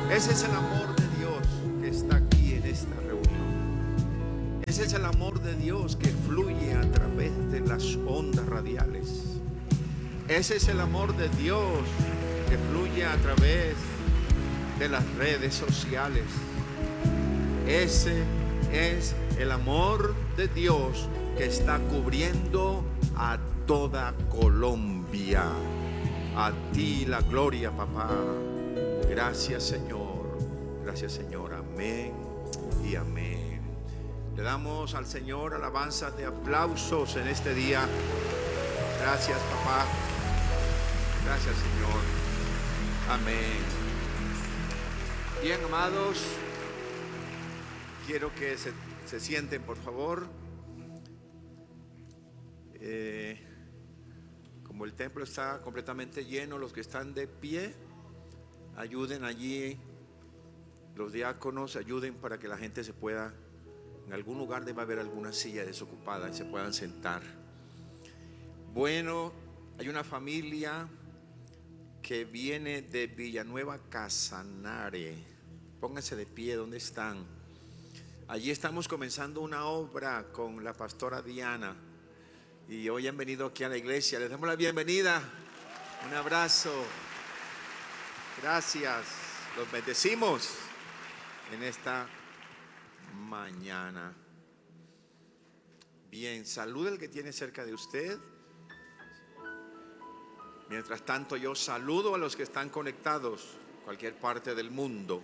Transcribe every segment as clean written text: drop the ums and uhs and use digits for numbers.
Ese es el amor de Dios que está aquí en esta reunión. Ese es el amor de Dios que fluye a través de las ondas radiales. Ese es el amor de Dios que fluye a través de las redes sociales. Ese es el amor de Dios que está cubriendo a toda Colombia. A ti la gloria, papá. Gracias, Señor. Gracias, Señor. Amén y amén. Le damos al Señor alabanzas de aplausos en este día. Gracias, papá. Gracias, Señor. Amén. Bien, amados, quiero que se sienten, por favor. Como el templo está completamente lleno, los que están de pie, ayuden allí. Los diáconos ayuden para que la gente se pueda, en algún lugar debe haber alguna silla desocupada y se puedan sentar. Bueno, hay una familia que viene de Villanueva Casanare. Pónganse de pie, ¿dónde están? Allí estamos comenzando una obra con la pastora Diana y hoy han venido aquí a la iglesia. Les damos la bienvenida, un abrazo. Gracias, los bendecimos en esta mañana. Bien, salude al que tiene cerca de usted. Mientras tanto, yo saludo a los que están conectados en cualquier parte del mundo.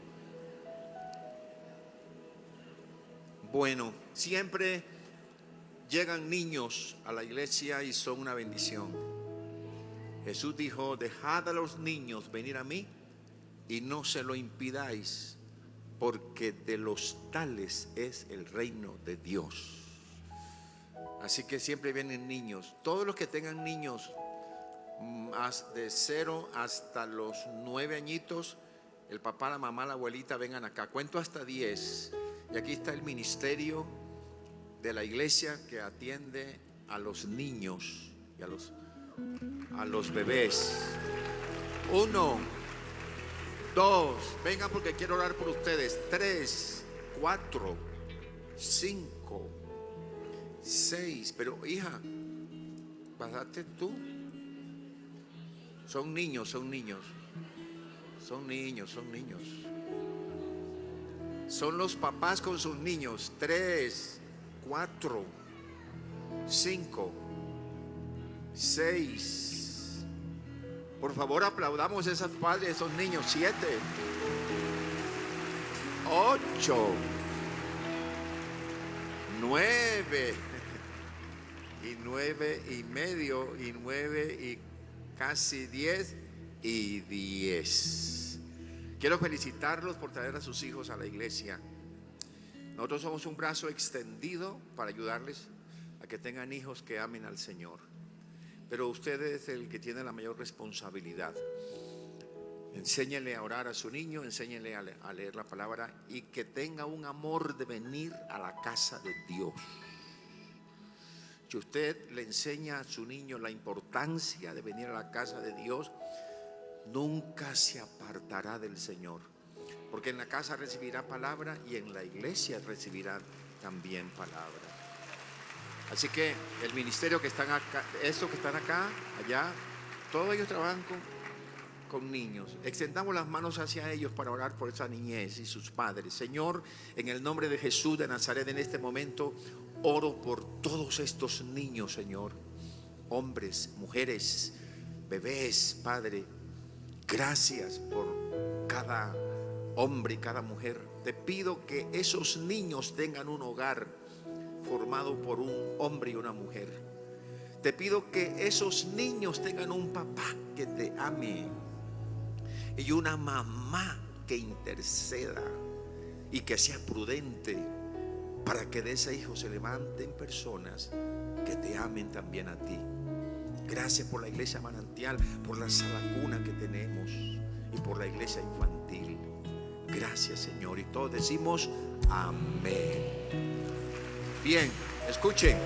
Bueno, siempre llegan niños a la iglesia y son una bendición. Jesús dijo: dejad a los niños venir a mí y no se lo impidáis, porque de los tales es el reino de Dios. Así que siempre vienen niños. Todos los que tengan niños de 0 hasta los 9 añitos, el papá, la mamá, la abuelita, vengan acá. Cuento hasta 10. Y aquí está el ministerio de la iglesia que atiende a los niños y a los bebés. 1, 2, vengan porque quiero orar por ustedes. 3, 4, 5, 6. Pero hija, pásate tú. Son niños. Son los papás con sus niños. 3, 4, 5, 6. Por favor, aplaudamos a esos padres, esos niños. 7, 8, 9 y 9 y medio y 9 y casi 10 y 10. Quiero felicitarlos por traer a sus hijos a la iglesia. Nosotros somos un brazo extendido para ayudarles a que tengan hijos que amen al Señor. Pero usted es el que tiene la mayor responsabilidad. Enséñele a orar a su niño, enséñele a leer la palabra y que tenga un amor de venir a la casa de Dios. Si usted le enseña a su niño la importancia de venir a la casa de Dios, nunca se apartará del Señor, porque en la casa recibirá palabra y en la iglesia recibirá también palabra. Así que el ministerio que están acá, estos que están acá, allá, todos ellos trabajan con niños. Extendamos las manos hacia ellos para orar por esa niñez y sus padres. Señor, en el nombre de Jesús de Nazaret, en este momento oro por todos estos niños, Señor, hombres, mujeres, bebés, Padre. Gracias por cada hombre y cada mujer. Te pido que esos niños tengan un hogar formado por un hombre y una mujer. Te pido que esos niños tengan un papá que te ame y una mamá que interceda y que sea prudente, para que de ese hijo se levanten personas que te amen también a ti. Gracias por la iglesia Manantial, por la sala cuna que tenemos y por la iglesia infantil. Gracias, Señor. Y todos decimos amén. Bien, escuchen.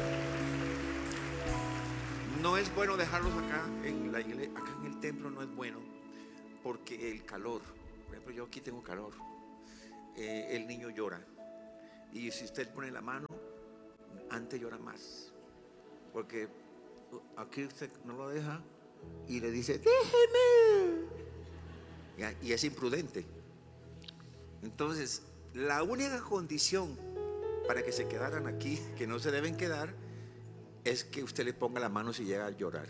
No es bueno dejarlos acá en la iglesia, acá en el templo no es bueno, porque el calor. Por ejemplo, yo aquí tengo calor. El niño llora. Y si usted pone la mano, antes llora más. Porque aquí usted no lo deja y le dice, déjeme. Y es imprudente. Entonces, la única condición para que se quedaran aquí, que no se deben quedar, es que usted le ponga la mano si llega a llorar.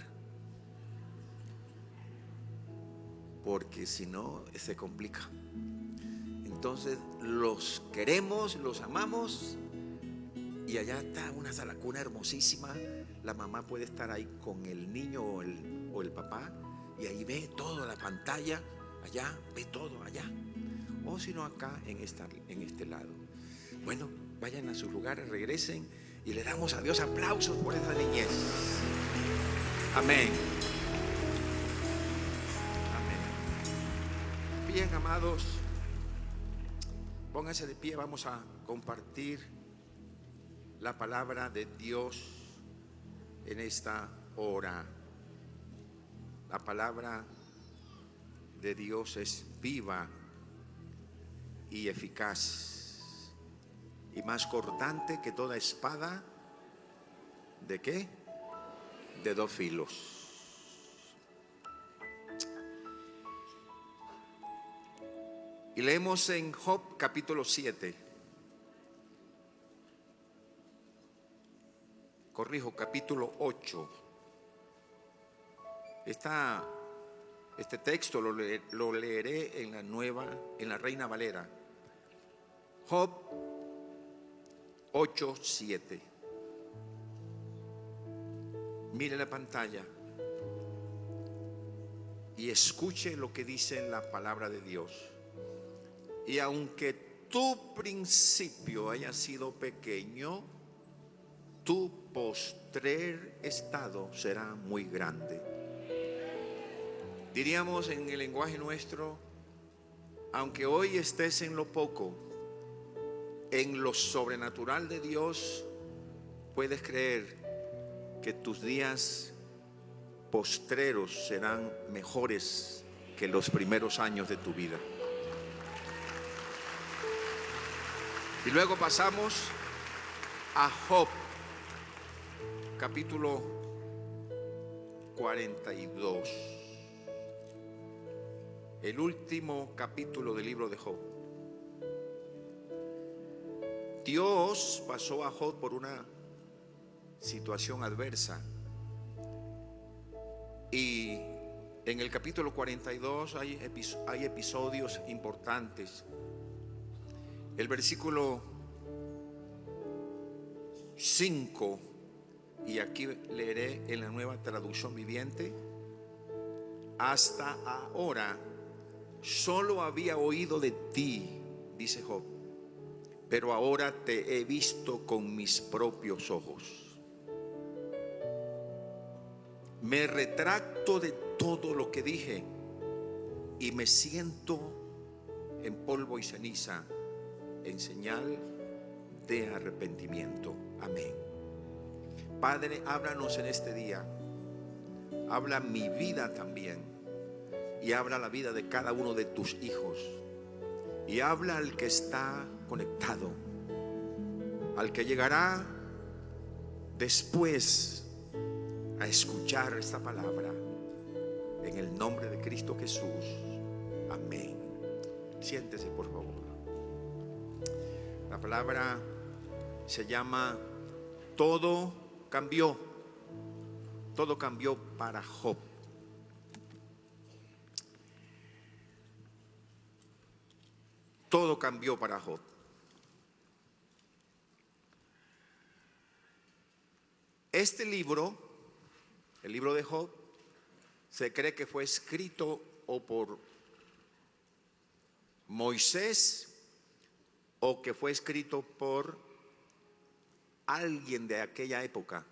Porque si no, se complica. Entonces, los queremos, los amamos. Y allá está una sala cuna hermosísima. La mamá puede estar ahí con el niño o el papá, y ahí ve toda la pantalla. Allá ve todo allá. O si no, acá en este lado. Bueno, vayan a sus lugares, regresen y le damos a Dios aplausos por esa niñez. Amén. Amén. Bien, amados, pónganse de pie. Vamos a compartir la palabra de Dios en esta hora. La palabra de Dios es viva y eficaz, y más cortante que toda espada. ¿De qué? De dos filos. Y leemos en Job capítulo 7. Corrijo, capítulo 8. Este texto lo leeré en la Reina Valera. Job 8:7. Mire la pantalla y escuche lo que dice la palabra de Dios. Y aunque tu principio haya sido pequeño, tu postrer estado será muy grande. Diríamos en el lenguaje nuestro, aunque hoy estés en lo poco, en lo sobrenatural de Dios, puedes creer que tus días postreros serán mejores que los primeros años de tu vida. Y luego pasamos a Job, capítulo 42. El último capítulo del libro de Job. Dios pasó a Job por una situación adversa. Y en el capítulo 42 hay episodios importantes. El versículo 5, y aquí leeré en la Nueva Traducción Viviente: hasta ahora solo había oído de ti, dice Job, pero ahora te he visto con mis propios ojos. Me retracto de todo lo que dije y me siento en polvo y ceniza, en señal de arrepentimiento. Amén. Padre, háblanos en este día. Habla mi vida también. Y habla la vida de cada uno de tus hijos. Y habla al que está conectado, al que llegará después a escuchar esta palabra. En el nombre de Cristo Jesús. Amén. Siéntese, por favor. La palabra se llama Todo cambió. Todo cambió para Job. Todo cambió para Job. Este libro, el libro de Job, se cree que fue escrito o por Moisés o que fue escrito por alguien de aquella época,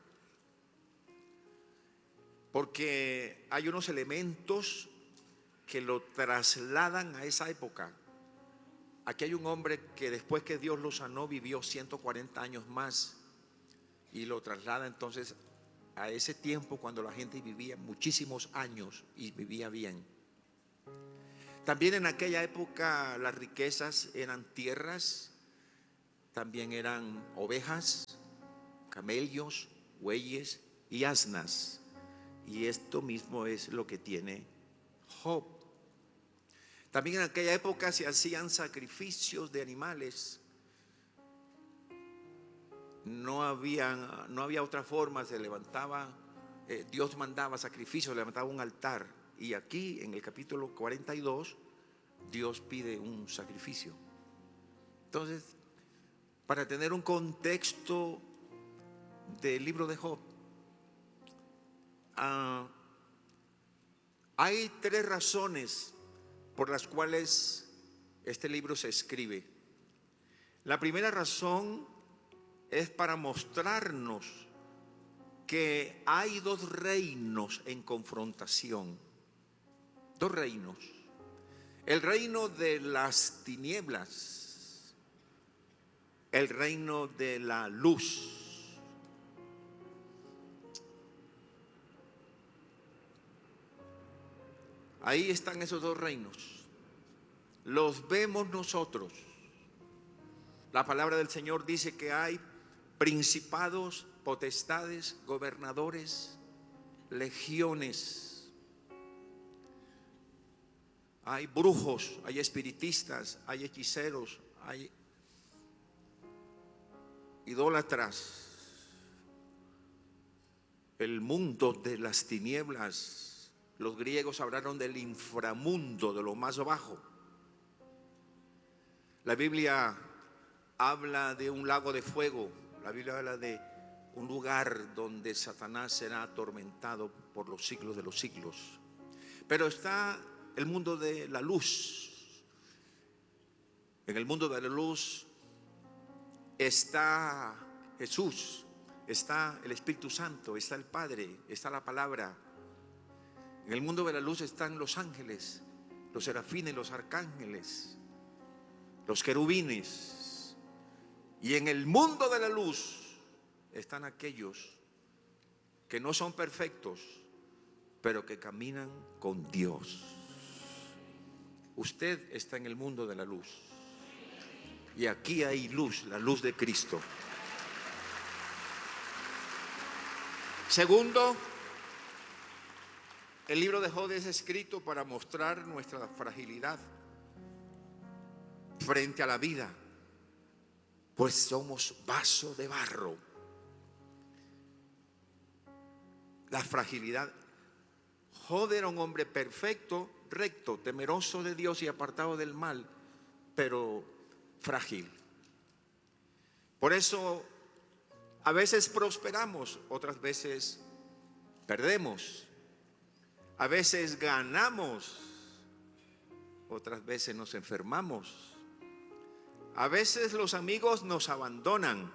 porque hay unos elementos que lo trasladan a esa época. Aquí hay un hombre que después que Dios lo sanó vivió 140 años más, y lo traslada entonces a ese tiempo cuando la gente vivía muchísimos años y vivía bien. También en aquella época las riquezas eran tierras, también eran ovejas, camellos, bueyes y asnas. Y esto mismo es lo que tiene Job. También en aquella época se hacían sacrificios de animales. No había otra forma, se levantaba, Dios mandaba sacrificios, levantaba un altar. Y aquí en el capítulo 42, Dios pide un sacrificio. Entonces, para tener un contexto del libro de Job, hay 3 razones por las cuales este libro se escribe. La primera razón es para mostrarnos que hay 2 reinos en confrontación. 2 reinos. El reino de las tinieblas, el reino de la luz. Ahí están esos 2 reinos. Los vemos nosotros. La palabra del Señor dice que hay principados, potestades, gobernadores, legiones. Hay brujos, hay espiritistas, hay hechiceros, hay idólatras. El mundo de las tinieblas. Los griegos hablaron del inframundo, de lo más bajo. La Biblia habla de un lago de fuego. La Biblia habla de un lugar donde Satanás será atormentado por los siglos de los siglos. Pero está el mundo de la luz. En el mundo de la luz está Jesús, está el Espíritu Santo, está el Padre, está la palabra. En el mundo de la luz están los ángeles, los serafines, los arcángeles, los querubines. Y en el mundo de la luz están aquellos que no son perfectos, pero que caminan con Dios. Usted está en el mundo de la luz. Y aquí hay luz, la luz de Cristo. Segundo, el libro de Job es escrito para mostrar nuestra fragilidad frente a la vida, pues somos vaso de barro. La fragilidad. Job era un hombre perfecto, recto, temeroso de Dios y apartado del mal, pero frágil. Por eso a veces prosperamos, otras veces perdemos. A veces ganamos, otras veces nos enfermamos. A veces los amigos nos abandonan.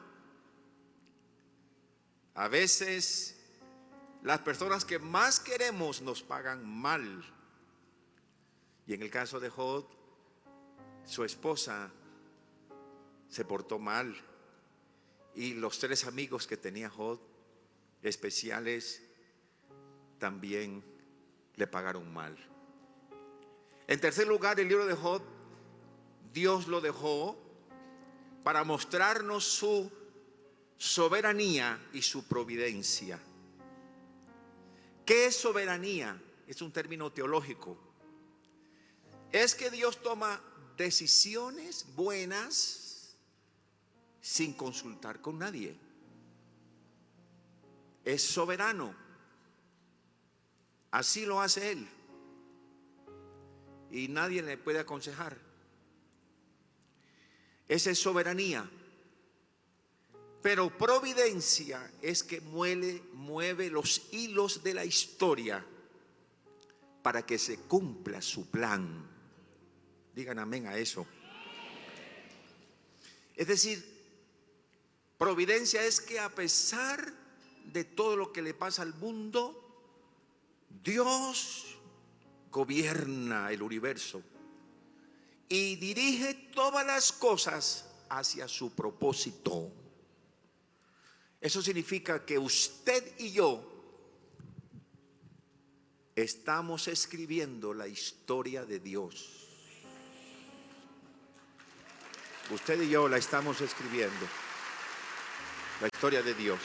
A veces las personas que más queremos nos pagan mal. Y en el caso de Job, su esposa se portó mal. Y los 3 amigos que tenía Job, especiales, también le pagaron mal. En tercer lugar, el libro de Job, Dios lo dejó para mostrarnos su soberanía y su providencia. ¿Qué es soberanía? Es un término teológico. Es que Dios toma decisiones buenas sin consultar con nadie. Es soberano. Así lo hace Él. Y nadie le puede aconsejar. Esa es soberanía. Pero providencia es que mueve los hilos de la historia para que se cumpla su plan. Digan amén a eso. Es decir, providencia es que a pesar de todo lo que le pasa al mundo, Dios gobierna el universo y dirige todas las cosas hacia su propósito. Eso significa que usted y yo estamos escribiendo la historia de Dios. Usted y yo la estamos escribiendo, la historia de Dios.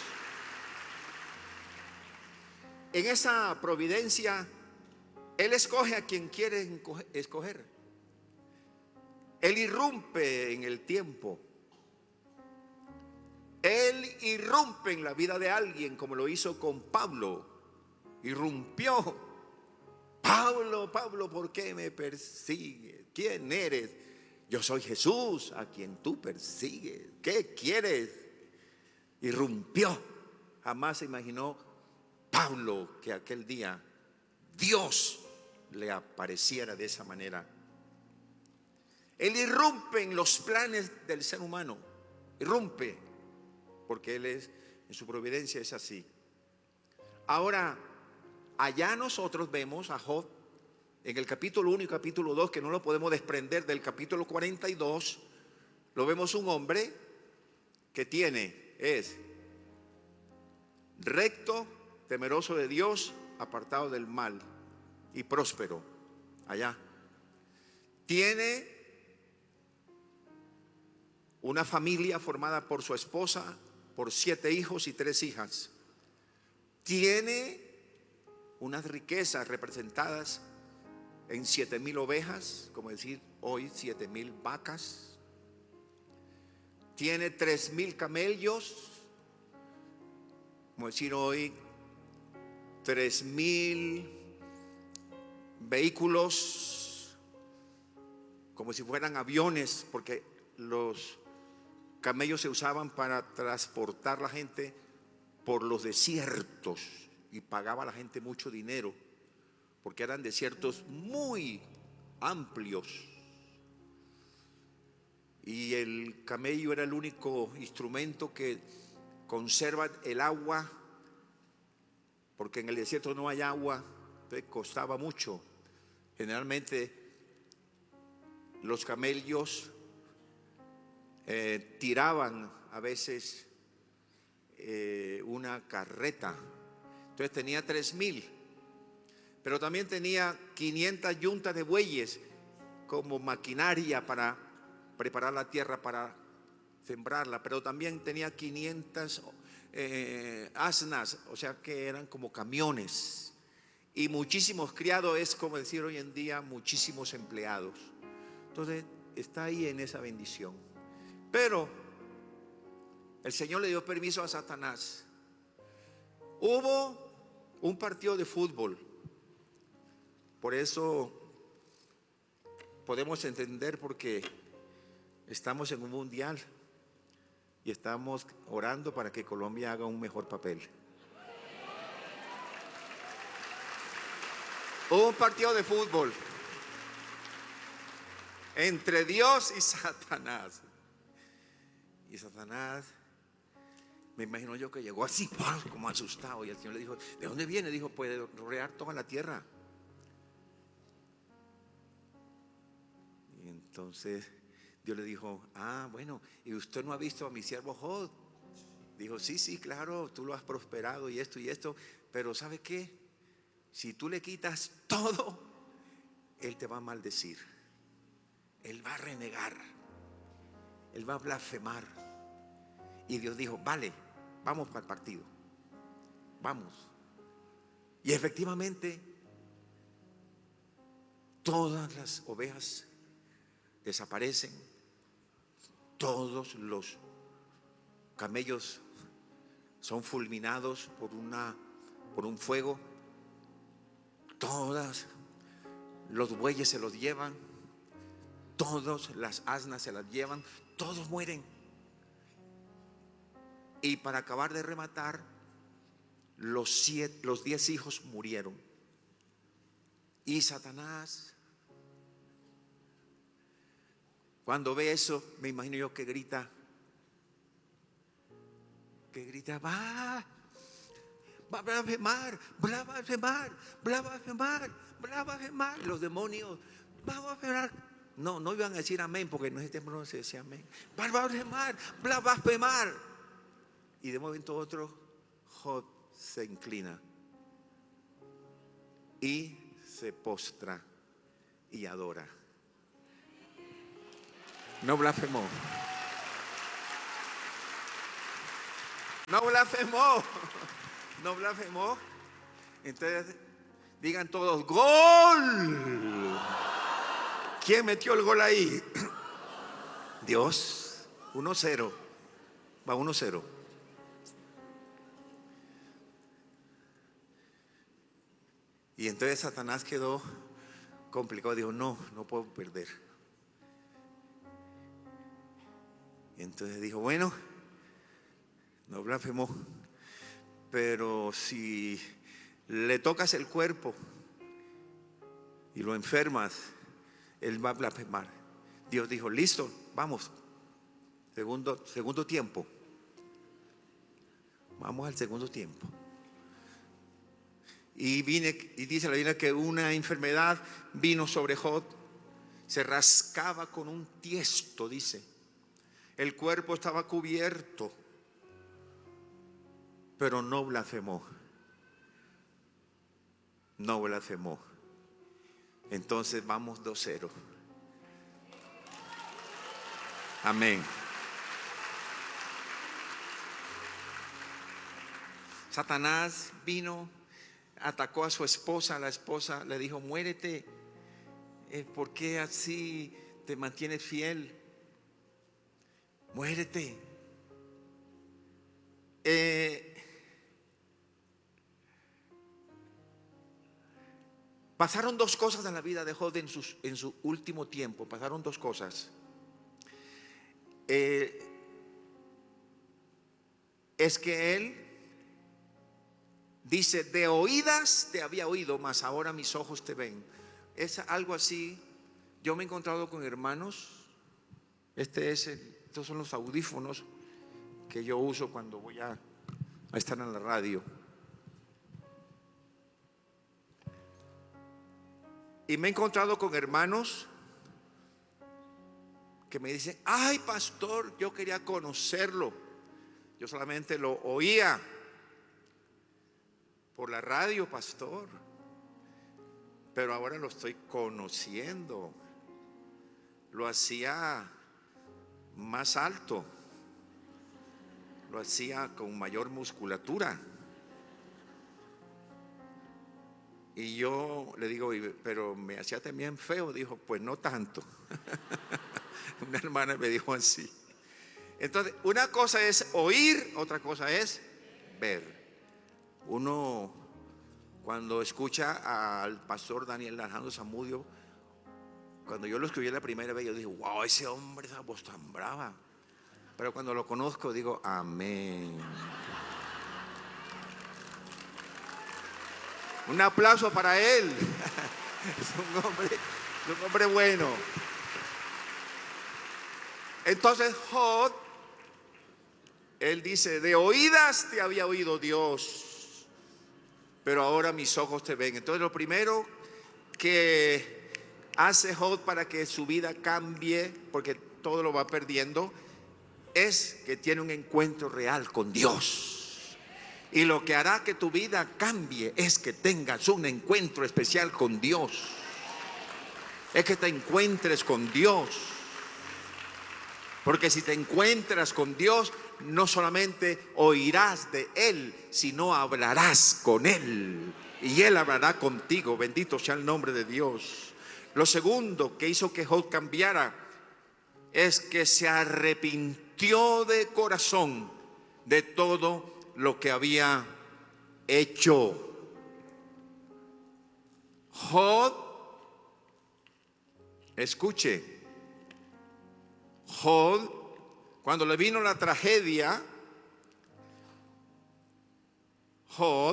En esa providencia, Él escoge a quien quiere escoger. Él irrumpe en el tiempo. Él irrumpe en la vida de alguien, como lo hizo con Pablo. Irrumpió. Pablo, Pablo, ¿por qué me persigues? ¿Quién eres? Yo soy Jesús, a quien tú persigues. ¿Qué quieres? Irrumpió. Jamás se imaginó Pablo que aquel día Dios le apareciera de esa manera. Él irrumpe en los planes del ser humano. Irrumpe, porque Él es, en su providencia es así. Ahora, allá nosotros vemos a Job en el capítulo 1 y capítulo 2, que no lo podemos desprender del capítulo 42. Lo vemos un hombre que es recto, temeroso de Dios, apartado del mal y próspero. Allá tiene una familia formada por su esposa, por 7 hijos y 3 hijas. Tiene unas riquezas representadas en 7,000 ovejas, como decir hoy 7,000 vacas. Tiene 3,000 camellos, como decir hoy 3,000 vehículos, como si fueran aviones, porque los camellos se usaban para transportar la gente por los desiertos y pagaba a la gente mucho dinero, porque eran desiertos muy amplios y el camello era el único instrumento que conserva el agua, porque en el desierto no hay agua, entonces costaba mucho. Generalmente los camellos tiraban a veces una carreta. Entonces tenía 3,000, pero también tenía 500 yuntas de bueyes como maquinaria para preparar la tierra para sembrarla, pero también tenía 500 asnas, o sea que eran como camiones, y muchísimos criados, es como decir hoy en día muchísimos empleados. Entonces está ahí en esa bendición. Pero el Señor le dio permiso a Satanás. Hubo un partido de fútbol, por eso podemos entender porque estamos en un mundial y estamos orando para que Colombia haga un mejor papel. Hubo un partido de fútbol entre Dios y Satanás. Y Satanás, me imagino yo que llegó así, como asustado. Y el Señor le dijo: ¿de dónde viene? Dijo: puede rodear toda la tierra. Y entonces Dios le dijo: bueno, ¿y usted no ha visto a mi siervo Job? Dijo: sí, claro, tú lo has prosperado y esto, pero ¿sabe qué? Si tú le quitas todo, él te va a maldecir, él va a renegar, él va a blasfemar. Y Dios dijo: vale, vamos para el partido, vamos. Y efectivamente todas las ovejas desaparecen, todos los camellos son fulminados por un fuego, todos los bueyes se los llevan, todas las asnas se las llevan, todos mueren. Y para acabar de rematar, los 10 hijos murieron. Y Satanás, cuando ve eso, me imagino yo que grita, va a blasfemar, va a blasfemar, va a blasfemar, va a blasfemar. Los demonios, va a blasfemar. No iban a decir amén, porque no es este no se decía amén. Va a blasfemar, va a blasfemar. Y de momento a otro, Job se inclina y se postra y adora. No blasfemó. No blasfemó. No blasfemó. Entonces digan todos: ¡gol! ¿Quién metió el gol ahí? Dios. 1-0. Va 1-0. Y entonces Satanás quedó complicado. Dijo: no puedo perder. Y entonces dijo: bueno, no blasfemó, pero si le tocas el cuerpo y lo enfermas, él va a blasfemar. Dios dijo: listo, vamos. Segundo tiempo. Vamos al segundo tiempo. Y dice la Biblia que una enfermedad vino sobre Job. Se rascaba con un tiesto, dice. El cuerpo estaba cubierto, pero no blasfemó. No blasfemó. Entonces vamos 2-0. Amén. Satanás vino, atacó a su esposa. La esposa le dijo: muérete. ¿Por qué así te mantienes fiel? Muérete. Pasaron dos cosas en la vida de Job en su último tiempo. Pasaron dos cosas. Es que él dice: de oídas te había oído, mas ahora mis ojos te ven. Es algo así. Yo me he encontrado con hermanos. Estos son los audífonos que yo uso cuando voy a estar en la radio. Y me he encontrado con hermanos que me dicen: ay, pastor, yo quería conocerlo. Yo solamente lo oía por la radio, pastor, pero ahora lo estoy conociendo. Lo hacía más alto, lo hacía con mayor musculatura. Y yo le digo: pero me hacía también feo. Dijo: pues no tanto. Una hermana me dijo así. Entonces, una cosa es oír, otra cosa es ver. Uno, cuando escucha al pastor Daniel Alejandro Zamudio, cuando yo lo escuché la primera vez, yo dije: wow, ese hombre, esa voz tan brava. Pero cuando lo conozco, digo: amén. Un aplauso para él. Es un hombre bueno. Entonces Job, él dice: de oídas te había oído, Dios, pero ahora mis ojos te ven. Entonces lo primero que hace Job para que su vida cambie, porque todo lo va perdiendo, es que tiene un encuentro real con Dios. Y lo que hará que tu vida cambie es que tengas un encuentro especial con Dios. Es que te encuentres con Dios. Porque si te encuentras con Dios, no solamente oirás de Él, sino hablarás con Él. Y Él hablará contigo. Bendito sea el nombre de Dios. Lo segundo que hizo que Job cambiara es que se arrepintió de corazón de todo lo que había hecho. Job, escuche, Job, cuando le vino la tragedia, Job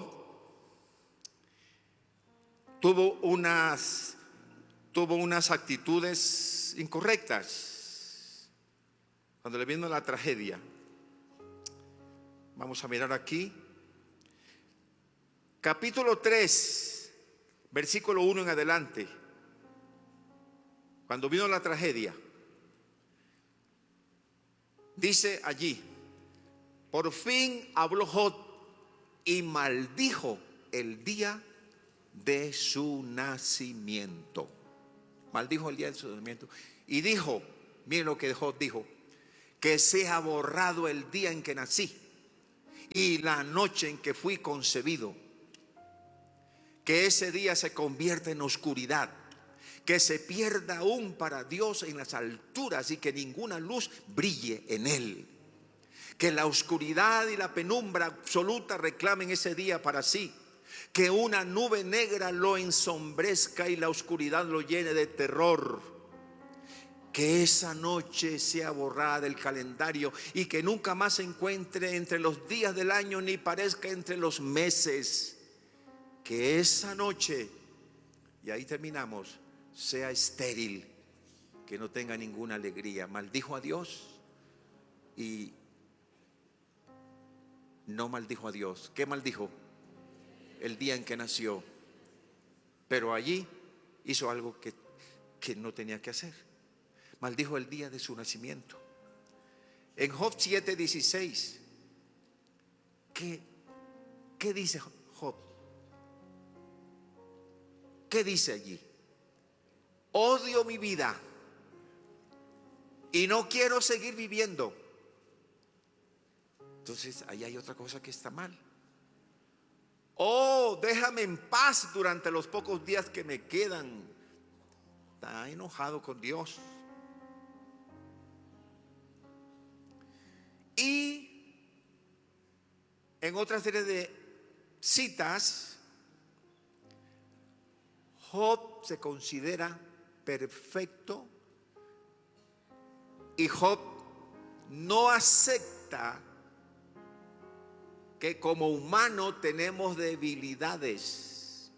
tuvo unas actitudes incorrectas. Cuando le vino la tragedia, vamos a mirar aquí, capítulo 3, versículo 1 en adelante. Cuando vino la tragedia, dice allí: por fin habló Job y maldijo el día de su nacimiento. Maldijo el día de su nacimiento. Y dijo, miren lo que Job dijo: que sea borrado el día en que nací y la noche en que fui concebido. Que ese día se convierta en oscuridad, que se pierda aún para Dios en las alturas y que ninguna luz brille en él. Que la oscuridad y la penumbra absoluta reclamen ese día para sí. Que una nube negra lo ensombrezca y la oscuridad lo llene de terror. Que esa noche sea borrada del calendario y que nunca más se encuentre entre los días del año ni parezca entre los meses. Que esa noche, y ahí terminamos, sea estéril, que no tenga ninguna alegría. Maldijo a Dios y no maldijo a Dios. ¿Qué maldijo? El día en que nació. Pero allí hizo algo que no tenía que hacer. Maldijo el día de su nacimiento. En Job 7:16, ¿qué dice Job? ¿Qué dice allí? Odio mi vida y no quiero seguir viviendo. Entonces ahí hay otra cosa que está mal. Oh, déjame en paz durante los pocos días que me quedan. Está enojado con Dios. Y en otra serie de citas, Job se considera perfecto y Job no acepta que como humano tenemos debilidades.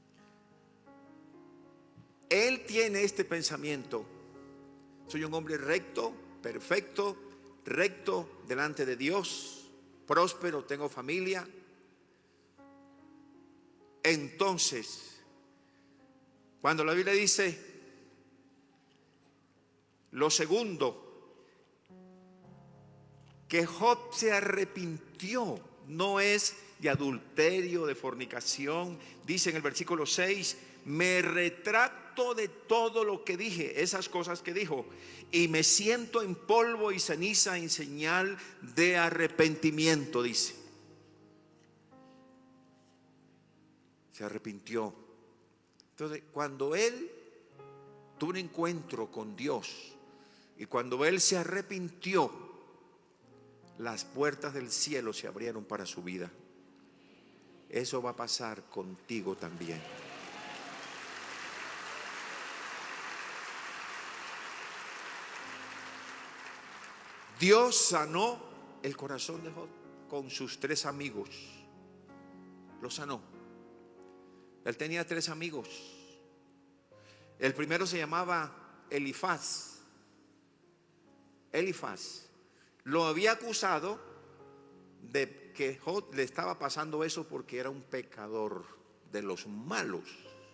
Él tiene este pensamiento: soy un hombre recto, perfecto, recto delante de Dios, próspero, tengo familia. Entonces, cuando la Biblia dice lo segundo, que Job se arrepintió, no es de adulterio, de fornicación. Dice en el versículo 6: me retracto de todo lo que dije, esas cosas que dijo, y me siento en polvo y ceniza en señal de arrepentimiento, dice. Se arrepintió. Entonces, cuando él tuvo un encuentro con Dios y cuando él se arrepintió, las puertas del cielo se abrieron para su vida. Eso va a pasar contigo también. Dios sanó el corazón de Job con sus 3 amigos. Lo sanó. Él tenía 3 amigos. El primero se llamaba Elifaz. Elifaz lo había acusado de que Job le estaba pasando eso porque era un pecador de los malos.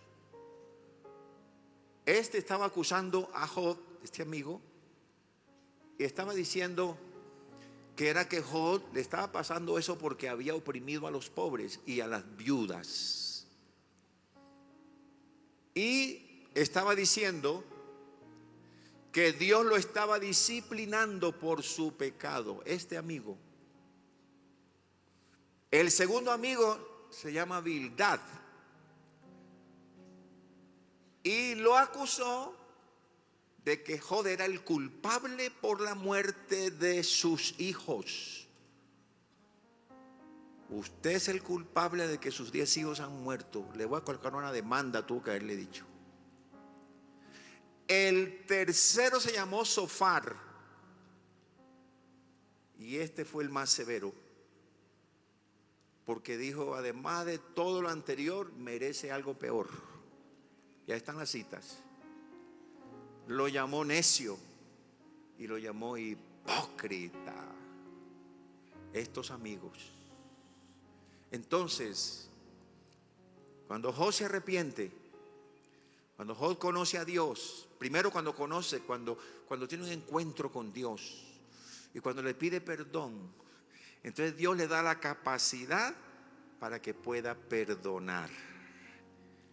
Este estaba acusando a Job, este amigo, y estaba diciendo que era que Job le estaba pasando eso porque había oprimido a los pobres y a las viudas. Y estaba diciendo que Dios lo estaba disciplinando por su pecado, este amigo. El segundo amigo se llama Bildad y lo acusó de que Job era el culpable por la muerte de sus hijos. Usted es el culpable de que sus 10 hijos han muerto. Le voy a colocar una demanda, tuvo que haberle dicho. El tercero se llamó Sofar y este fue el más severo, porque dijo: además de todo lo anterior, merece algo peor. Ya están las citas. Lo llamó necio y lo llamó hipócrita. Estos amigos. Entonces, cuando Job se arrepiente, cuando Job conoce a Dios, primero cuando tiene un encuentro con Dios y cuando le pide perdón, entonces Dios le da la capacidad para que pueda perdonar.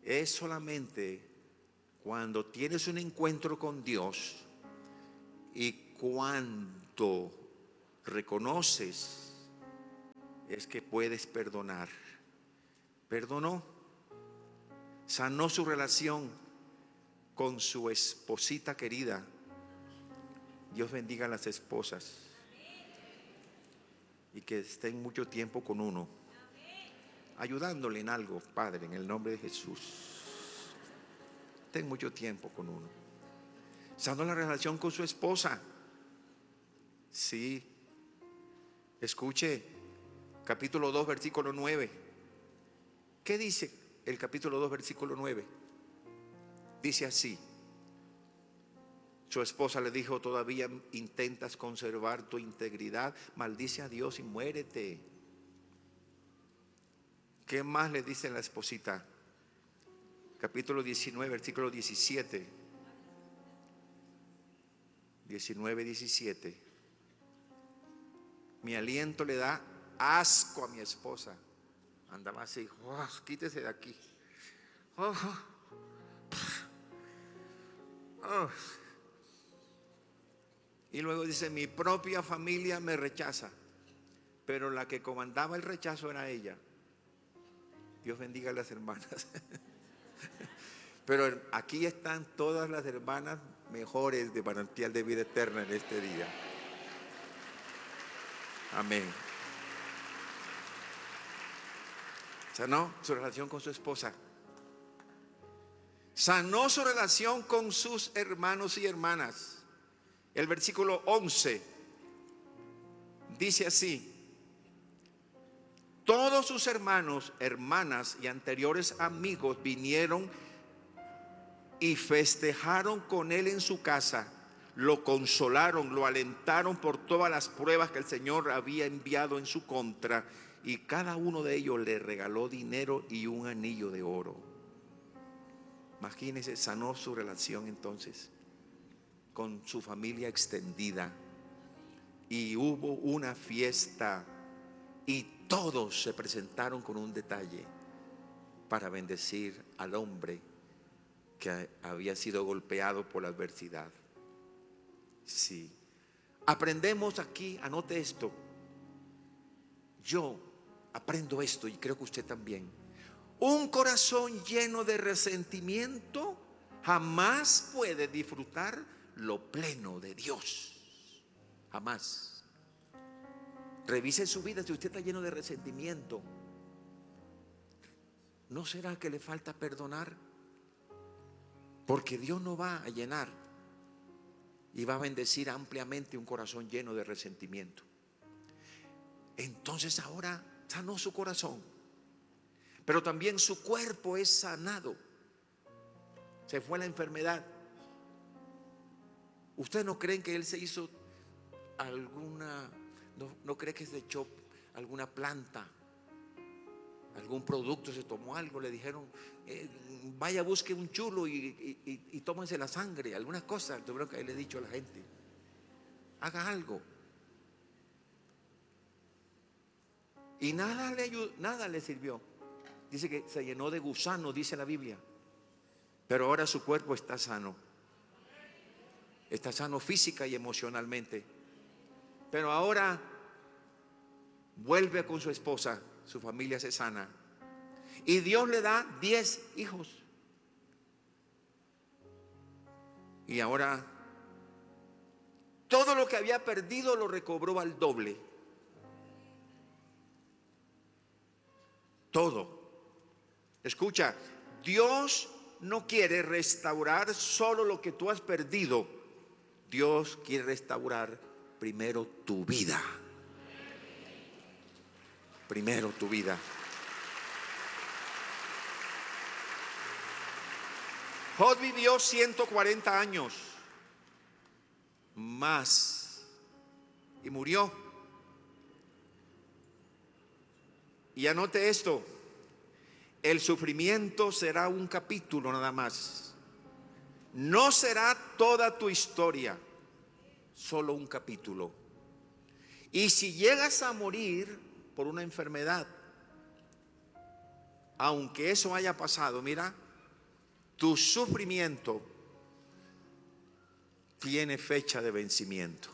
es solamente cuando tienes un encuentro con Dios y cuando reconoces es que puedes perdonar. Perdonó, sanó su relación con su esposita querida. Dios bendiga a las esposas y que estén mucho tiempo con uno, ayudándole en algo, Padre, en el nombre de Jesús. Estén mucho tiempo con uno. Sanó la relación con su esposa. Sí. Escuche, capítulo 2, versículo 9. ¿Qué dice el capítulo 2, versículo 9? Dice así: su esposa le dijo: todavía intentas conservar tu integridad, maldice a Dios y muérete. ¿Qué más le dice la esposita? Capítulo 19, versículo 17. 19, 17. Mi aliento le da asco a mi esposa. Andaba así: oh, quítese de aquí. Oh, oh. Y luego dice: mi propia familia me rechaza. Pero la que comandaba el rechazo era ella. Dios bendiga a las hermanas. Pero aquí están todas las hermanas mejores de Manantial de Vida Eterna en este día. Amén. Sanó su relación con su esposa. Sanó su relación con sus hermanos y hermanas. El versículo 11 dice así: todos sus hermanos, hermanas y anteriores amigos vinieron y festejaron con él en su casa. Lo consolaron, lo alentaron por todas las pruebas que el Señor había enviado en su contra, y cada uno de ellos le regaló dinero y un anillo de oro. Imagínense, sanó su relación entonces con su familia extendida, y hubo una fiesta y todos se presentaron con un detalle para bendecir al hombre que había sido golpeado por la adversidad. Sí. Aprendemos aquí, anote esto. Yo aprendo esto y creo que usted también. Un corazón lleno de resentimiento jamás puede disfrutar lo pleno de Dios. Jamás. Revise su vida. Si usted está lleno de resentimiento, ¿no será que le falta perdonar? Porque Dios no va a llenar y va a bendecir ampliamente un corazón lleno de resentimiento. Entonces ahora sanó su corazón, pero también su cuerpo es sanado. Se fue la enfermedad. ¿Ustedes no creen que él se hizo alguna, no cree que se echó alguna planta, algún producto, se tomó algo, le dijeron vaya, busque un chulo y tómense la sangre, algunas cosas tuvieron que haberle dicho a la gente: haga algo. Y nada le sirvió. Dice que se llenó de gusanos, dice la Biblia. Pero ahora su cuerpo está sano. Está sano física y emocionalmente. Pero ahora vuelve con su esposa, su familia se sana. Y Dios le da 10 hijos. Y ahora todo lo que había perdido lo recobró al doble. Todo. Escucha, Dios no quiere restaurar solo lo que tú has perdido. Dios quiere restaurar primero tu vida. Primero tu vida. Job vivió 140 años más y murió. Y anote esto: el sufrimiento será un capítulo nada más. No será toda tu historia, solo un capítulo. Y si llegas a morir por una enfermedad, aunque eso haya pasado, mira, Tu sufrimiento tiene fecha de vencimiento.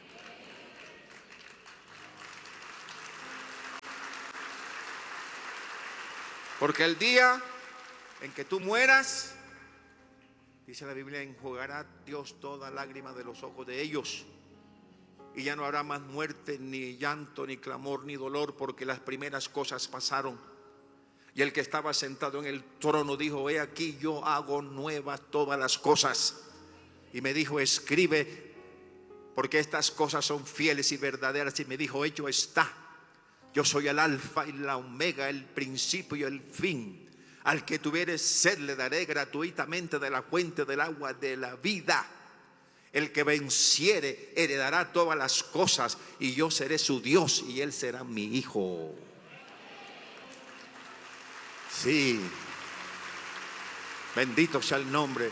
Porque el día en que tú mueras, dice la Biblia, enjugará Dios toda lágrima de los ojos de ellos. Y ya no habrá más muerte, ni llanto, ni clamor, ni dolor, porque las primeras cosas pasaron. Y el que estaba sentado en el trono dijo: he aquí, yo hago nuevas todas las cosas. Y me dijo: escribe, porque estas cosas son fieles y verdaderas. Y me dijo: hecho está. Yo soy el alfa y la omega, el principio y el fin. Al que tuviere sed le daré gratuitamente de la fuente del agua de la vida. El que venciere heredará todas las cosas, y yo seré su Dios y él será mi hijo. Sí, bendito sea el nombre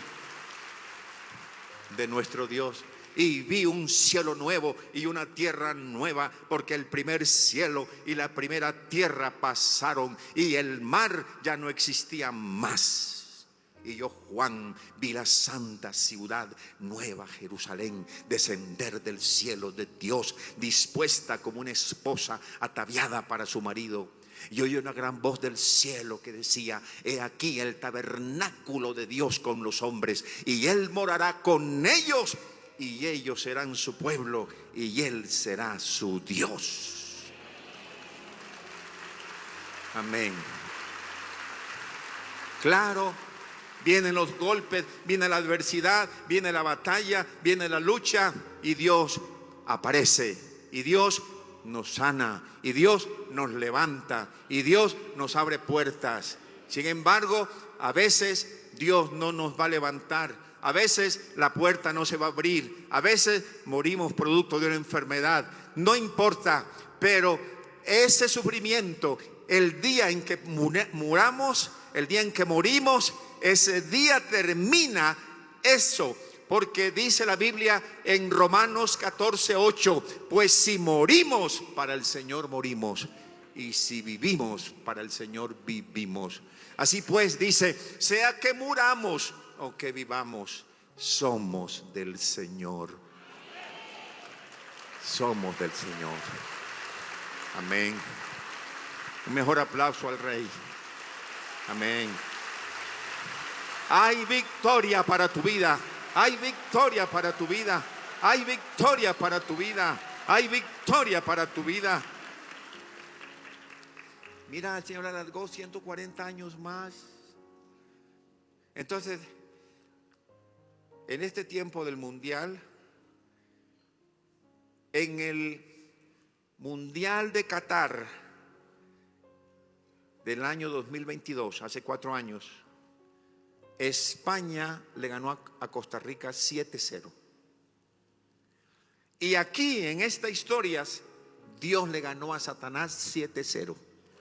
de nuestro Dios. Y vi un cielo nuevo y una tierra nueva, porque el primer cielo y la primera tierra pasaron y el mar ya no existía más. Y yo, Juan, vi la santa ciudad, Nueva Jerusalén, descender del cielo de Dios, dispuesta como una esposa ataviada para su marido. Y oí una gran voz del cielo que decía: he aquí el tabernáculo de Dios con los hombres, y Él morará con ellos, y ellos serán su pueblo, y Él será su Dios. Amén. Claro, vienen los golpes, viene la adversidad, viene la batalla, viene la lucha, y Dios aparece, y Dios nos sana, y Dios nos levanta, y Dios nos abre puertas. Sin embargo, a veces Dios no nos va a levantar. A veces la puerta no se va a abrir. A veces morimos producto de una enfermedad. No importa, pero ese sufrimiento, el día en que muramos, el día en que morimos, ese día termina eso. Porque dice la Biblia en Romanos 14:8: pues si morimos, para el Señor morimos, y si vivimos, para el Señor vivimos. Así pues, dice, sea que muramos o que vivamos, somos del Señor. Somos del Señor. Amén. Un mejor aplauso al Rey. Amén. Hay victoria para tu vida. Hay victoria para tu vida. Hay victoria para tu vida. Hay victoria para tu vida. Mira, el Señor alargó 140 años más. Entonces, en este tiempo del mundial, en el mundial de Qatar del año 2022, hace 4 años, España le ganó a Costa Rica 7-0. Y aquí en esta historia, Dios le ganó a Satanás 7-0.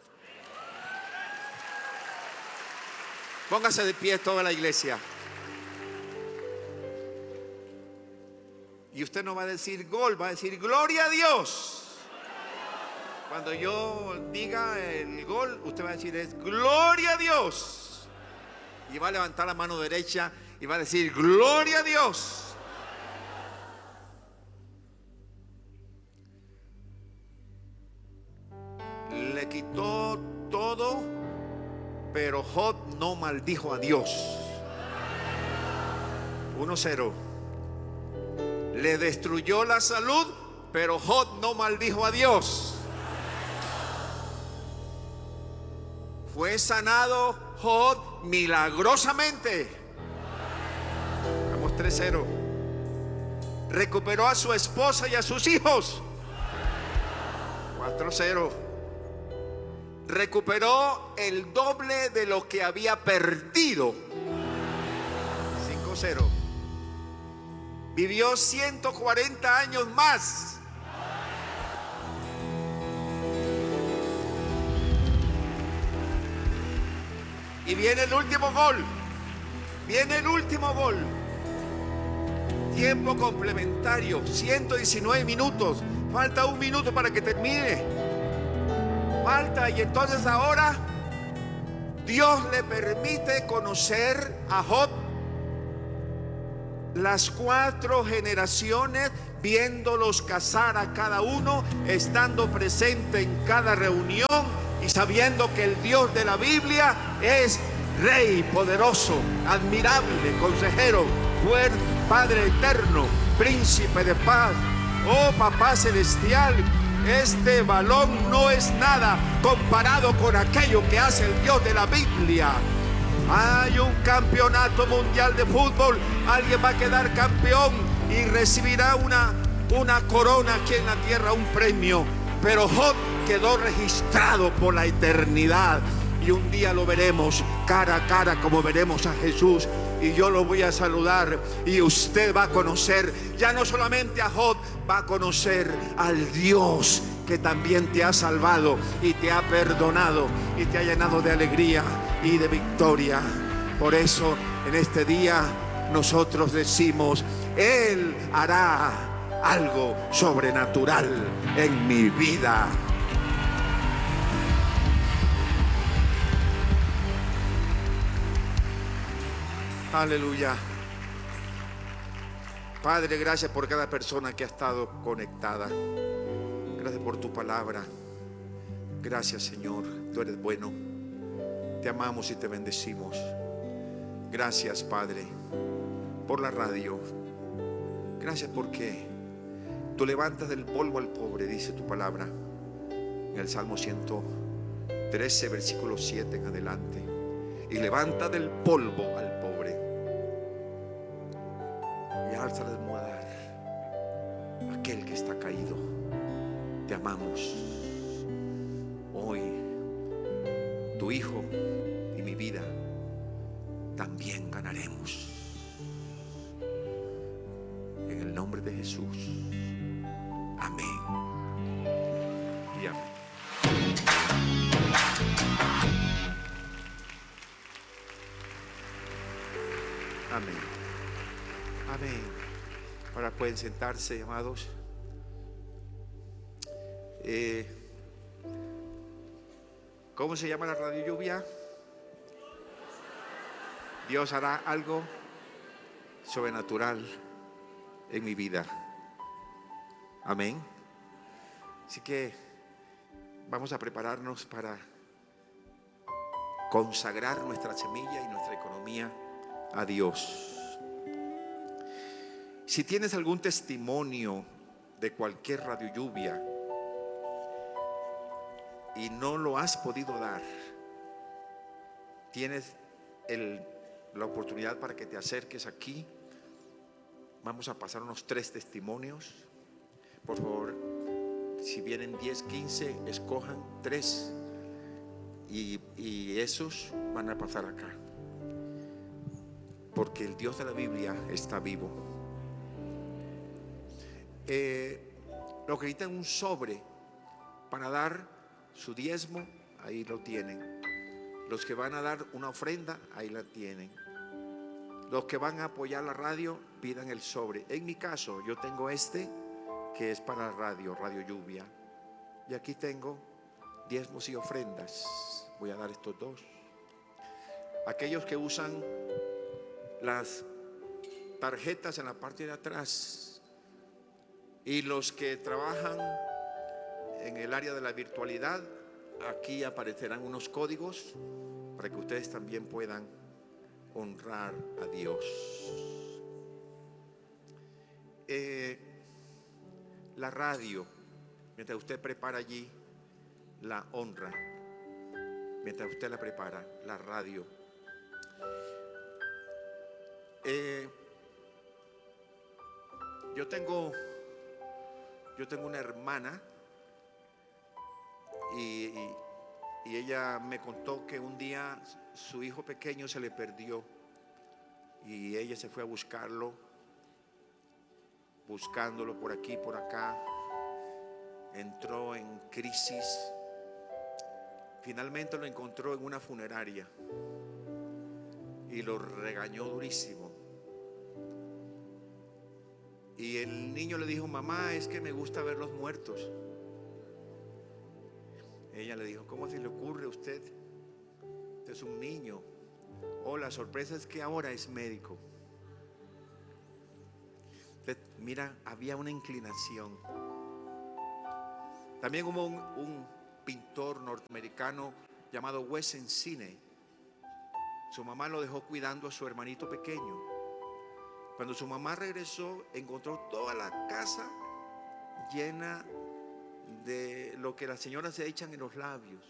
Póngase de pie toda la iglesia. Y usted no va a decir gol, va a decir gloria a Dios. Cuando yo diga el gol, usted va a decir es gloria a Dios. Y va a levantar la mano derecha y va a decir gloria a Dios. Le quitó todo, pero Job no maldijo a Dios. 1-0. Le destruyó la salud, pero Job no maldijo a Dios. Fue sanado Job milagrosamente. Vamos 3-0. Recuperó a su esposa y a sus hijos. 4-0. Recuperó el doble de lo que había perdido. 5-0. Vivió 140 años más. Y viene el último gol. Viene el último gol. Tiempo complementario, 119 minutos. Falta 1 minuto para que termine. Falta, y entonces ahora Dios le permite conocer a Job las 4 generaciones, viéndolos casar a cada uno, estando presente en cada reunión y sabiendo que el Dios de la Biblia es Rey poderoso, admirable, consejero, fuerte, Padre eterno, príncipe de paz. Oh Papá celestial, este balón no es nada comparado con aquello que hace el Dios de la Biblia. Hay un campeonato mundial de fútbol, alguien va a quedar campeón y recibirá una corona aquí en la tierra, un premio. Pero Job quedó registrado por la eternidad y un día lo veremos cara a cara, como veremos a Jesús. Y yo lo voy a saludar y usted va a conocer, ya no solamente a Job, va a conocer al Dios que también te ha salvado y te ha perdonado y te ha llenado de alegría y de victoria. Por eso en este día nosotros decimos: Él hará algo sobrenatural en mi vida. Aleluya. Padre, gracias por cada persona que ha estado conectada. Gracias por tu palabra. Gracias, Señor, tú eres bueno. Te amamos y te bendecimos. Gracias, Padre, por la radio. Gracias porque tú levantas del polvo al pobre, dice tu palabra en el Salmo 113, versículo 7 en adelante. Y levanta del polvo al pobre y alza el almohadar aquel que está caído. Te amamos. Hoy tu hijo y mi vida también ganaremos. En el nombre de Jesús. Amén y amén. Amén. Amén. Ahora pueden sentarse, amados. ¿Cómo se llama la radio lluvia? Dios hará algo sobrenatural en mi vida. Amén. Así que vamos a prepararnos para consagrar nuestra semilla y nuestra economía a Dios. Si tienes algún testimonio de cualquier radio lluvia y no lo has podido dar, tienes la oportunidad para que te acerques aquí. Vamos a pasar unos 3 testimonios. Por favor, si vienen 10, 15, escojan 3 y esos van a pasar acá, porque el Dios de la Biblia está vivo. Lo que necesitan un sobre para dar su diezmo, ahí lo tienen. Los que van a dar una ofrenda, ahí la tienen. Los que van a apoyar la radio, pidan el sobre. En mi caso, yo tengo que es para la radio lluvia. Y aquí tengo diezmos y ofrendas. Voy a dar estos 2. Aquellos que usan las tarjetas en la parte de atrás y los que trabajan en el área de la virtualidad, aquí aparecerán unos códigos para que ustedes también puedan honrar a Dios. La radio, mientras usted prepara allí la honra, mientras usted la prepara, la radio. Yo tengo una hermana y ella me contó que un día su hijo pequeño se le perdió y ella se fue a buscarlo, buscándolo por aquí, por acá. Entró en crisis. Finalmente lo encontró en una funeraria y lo regañó durísimo. Y el niño le dijo: mamá, es que me gusta ver los muertos. Ella le dijo: ¿cómo se le ocurre a usted este es un niño. Oh, la sorpresa es que ahora es médico. Usted mira, había una inclinación. También hubo un pintor norteamericano llamado Wes Cine. Su mamá lo dejó cuidando a su hermanito pequeño. Cuando su mamá regresó, encontró toda la casa llena de lo que las señoras se echan en los labios.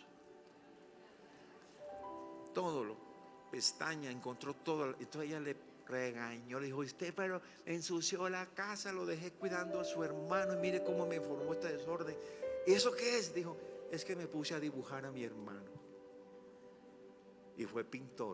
Todo lo pestaña, encontró todo. Entonces ella le regañó, le dijo: usted pero ensució la casa, lo dejé cuidando a su hermano y mire cómo me formó este desorden. ¿Y eso qué es? Dijo: es que me puse a dibujar a mi hermano. Y fue pintor.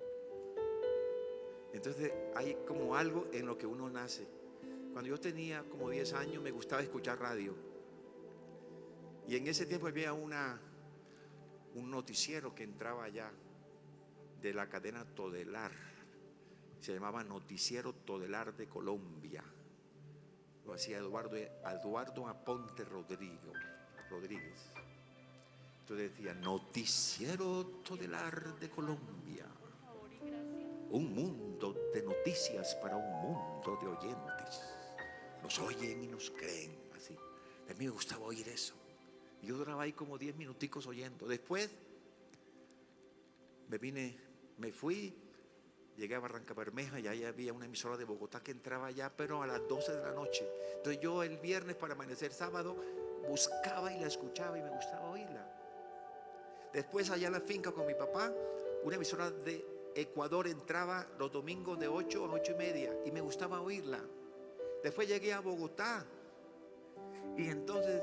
Entonces hay como algo en lo que uno nace. Cuando yo tenía como 10 años me gustaba escuchar radio. Y en ese tiempo había un noticiero que entraba allá de la cadena Todelar. Se llamaba Noticiero Todelar de Colombia. Lo hacía Eduardo Aponte Rodríguez. Entonces decía: Noticiero Todelar de Colombia. Un mundo de noticias para un mundo de oyentes. Nos oyen y nos creen. Así. A mí me gustaba oír eso. Yo duraba ahí como 10 minuticos oyendo. Después me fui, llegué a Barranca Bermeja y ahí había una emisora de Bogotá que entraba ya, pero a las 12 de la noche. Entonces yo el viernes para amanecer sábado buscaba y la escuchaba y me gustaba oírla. Después allá en la finca con mi papá, una emisora de Ecuador entraba los domingos de 8 a 8:30 y me gustaba oírla. Después llegué a Bogotá y entonces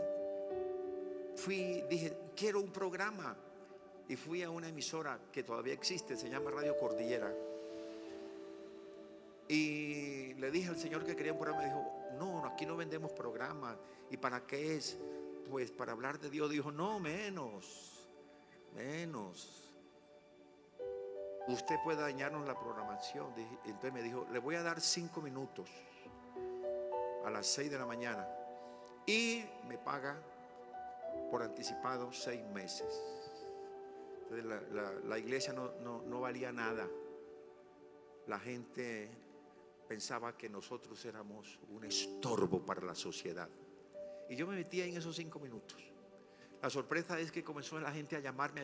dije: quiero un programa. Y fui a una emisora que todavía existe, se llama Radio Cordillera. Y le dije al señor que quería un programa. Me dijo: no, aquí no vendemos programas. ¿Y para qué es? Pues para hablar de Dios. Dijo: no, menos. Usted puede dañarnos la programación. Entonces me dijo: le voy a dar 5 minutos a las 6 de la mañana y me paga por anticipado 6 meses. Entonces la iglesia no valía nada. La gente pensaba que nosotros éramos un estorbo para la sociedad. Y yo me metía en esos 5 minutos. La sorpresa es que comenzó la gente a llamarme.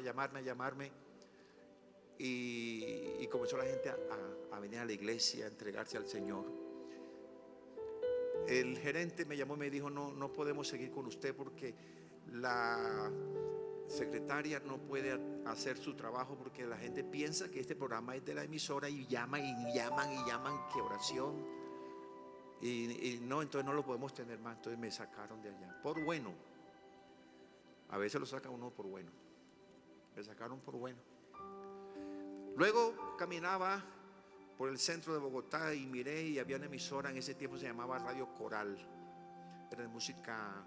Y comenzó la gente a venir a la iglesia, a entregarse al Señor. El gerente me llamó y me dijo: no podemos seguir con usted porque la secretaria no puede hacer su trabajo porque la gente piensa que este programa es de la emisora y llaman, que oración. Y no, entonces no lo podemos tener más. Entonces me sacaron de allá, por bueno. A veces lo saca uno por bueno. Me sacaron por bueno. Luego caminaba por el centro de Bogotá y miré y había una emisora, en ese tiempo se llamaba Radio Coral. Era de música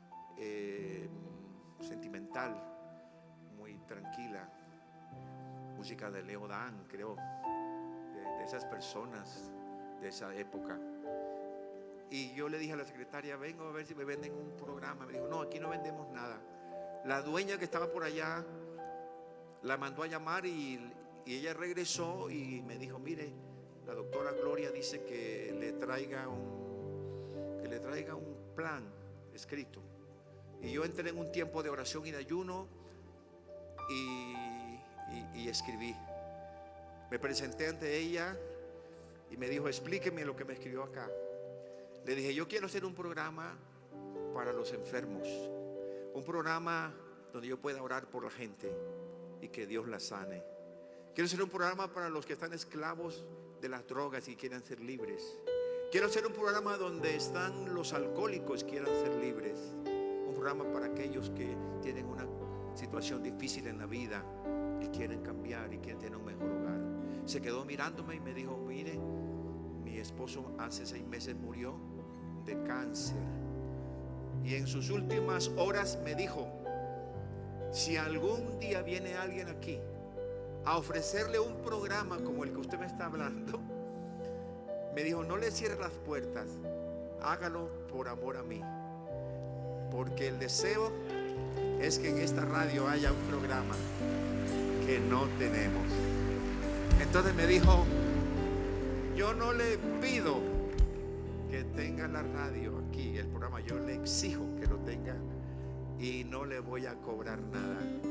sentimental, muy tranquila, música de Leo Dan, creo, de esas personas de esa época. Y yo le dije a la secretaria: vengo a ver si me venden un programa. Me dijo: no, aquí no vendemos nada. La dueña que estaba por allá la mandó a llamar y ella regresó y me dijo: mire, la doctora Gloria dice que le traiga un plan escrito. Y yo entré en un tiempo de oración y de ayuno y escribí. Me presenté ante ella y me dijo: explíqueme lo que me escribió acá. Le dije: yo quiero hacer un programa para los enfermos, un programa donde yo pueda orar por la gente y que Dios la sane. Quiero hacer un programa para los que están esclavos de las drogas y quieren ser libres. Quiero hacer un programa donde están los alcohólicos y quieran ser libres. Un programa para aquellos que tienen una situación difícil en la vida y quieren cambiar y quieren tener un mejor hogar. Se quedó mirándome y me dijo: mire, mi esposo hace 6 meses murió de cáncer. Y en sus últimas horas me dijo: si algún día viene alguien aquí a ofrecerle un programa como el que usted me está hablando, me dijo: no le cierre las puertas, hágalo por amor a mí, porque el deseo es que en esta radio haya un programa que no tenemos. Entonces me dijo, yo no le pido que tenga la radio aquí, el programa, yo le exijo que lo tenga y no le voy a cobrar nada.